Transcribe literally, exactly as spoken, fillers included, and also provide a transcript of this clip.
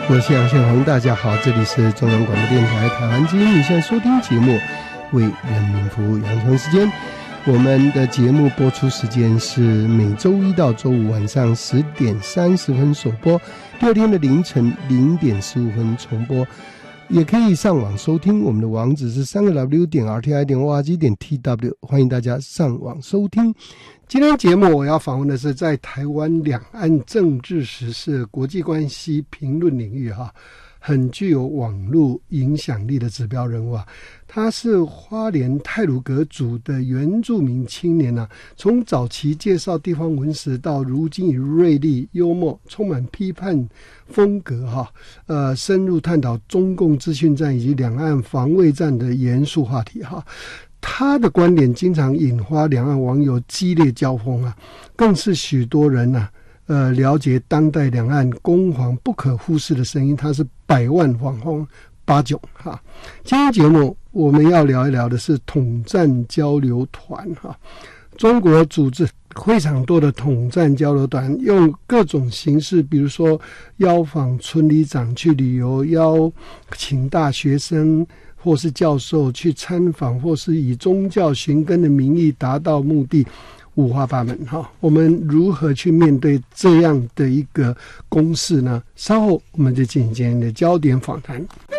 我是杨宪宏，大家好，这里是中央广播电台台湾之音，你现在收听节目为人民服务，杨成时间。我们的节目播出时间是每周一到周五晚上十点三十分首播，第二天的凌晨零点十五分重播。也可以上网收听，我们的网址是三个 W 点 R T I 点 O R G 点 T W， 欢迎大家上网收听。今天节目我要访问的是在台湾两岸政治时事、国际关系评论领域哈，很具有网络影响力的指标人物啊。他是花莲太鲁阁族的原住民青年啊，从早期介绍地方文史到如今以锐利、幽默、充满批判风格哈，呃，深入探讨中共资讯战以及两岸防卫战的严肃话题哈。他的观点经常引发两岸网友激烈交锋啊，更是许多人啊呃，了解当代两岸攻防不可忽视的声音。他是百万网红八炯哈。今天节目我们要聊一聊的是统战交流团哈。中国组织非常多的统战交流团，用各种形式，比如说邀访村里长去旅游，邀请大学生或是教授去参访，或是以宗教寻根的名义达到目的，五花八门哈。我们如何去面对这样的一个公式呢？稍后我们就进行今天的焦点访谈。